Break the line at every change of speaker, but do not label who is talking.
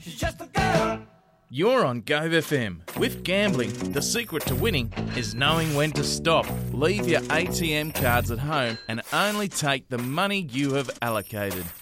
She's just a girl.
You're on Go FM. With gambling, the secret to winning is knowing when to stop. Leave your ATM cards at home and only take the money you have allocated.